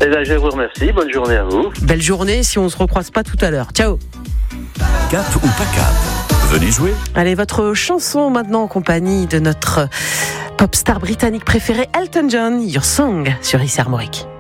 ben, je vous remercie. Bonne journée à vous. Belle journée si on se recroise pas tout à l'heure. Ciao. Cap ou pas cap? Venez jouer. Allez, votre chanson maintenant en compagnie de notre pop star britannique préféré Elton John, Your Song sur Ici Armorique.